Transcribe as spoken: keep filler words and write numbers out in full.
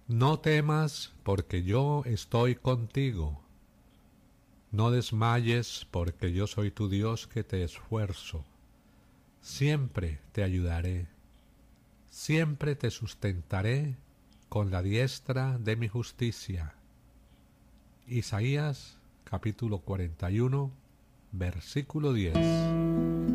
No temas, porque yo estoy contigo. No desmayes, porque yo soy tu Dios que te esfuerzo. Siempre te ayudaré. Siempre te sustentaré con la diestra de mi justicia. Isaías capítulo cuarenta y uno, versículo diez.